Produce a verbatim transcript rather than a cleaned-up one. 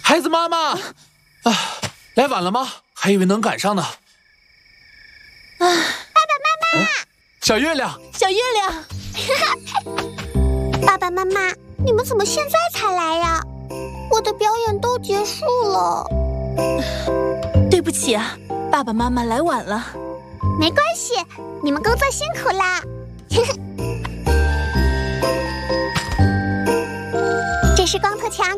孩子妈妈，啊，来晚了吗？还以为能赶上呢。啊， 爸爸妈妈， 啊、小月亮， 小月亮， 爸爸妈妈，你们怎么现在才来呀？我的表演都结束了。 对不起啊，爸爸妈妈来晚了。 没关系，你们工作辛苦啦。这是光头强